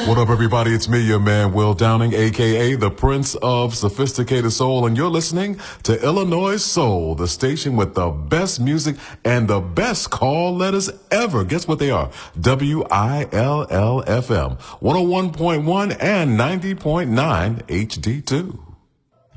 What up, everybody? It's me, your man, Will Downing, a.k.a. the Prince of Sophisticated Soul, and you're listening to Illinois Soul, the station with the best music and the best call letters ever. Guess what they are? WILL-FM, 101.1 and 90.9 HD2.